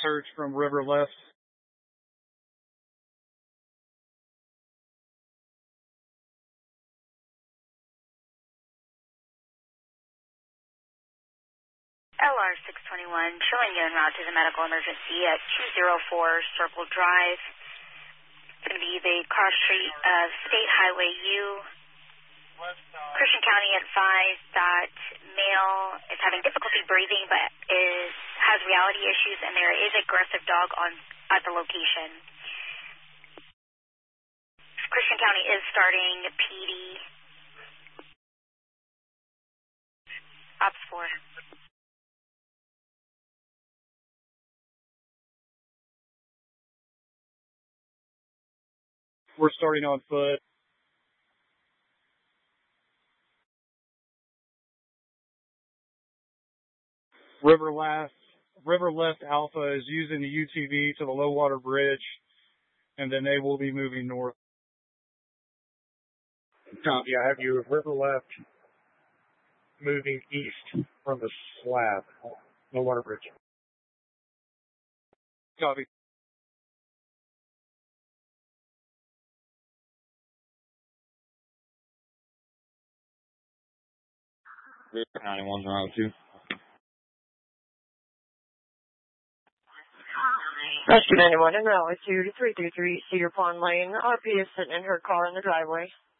search from River Left. LR 621, showing you en route to the medical emergency at 204 Circle Drive. It's going to be the cross street of State Highway U. Christian County advised that male is having difficulty breathing but has reality issues, and there is an aggressive dog at the location. Christian County is starting PD. Ops 4. We're starting on foot. River Left Alpha is using the UTV to the low water bridge, and then they will be moving north. Copy. I have you River Left moving east from the slab, low water bridge. Copy. County 102. Rescue 91 en route to 333 Cedar Pond Lane. RP is sitting in her car in the driveway.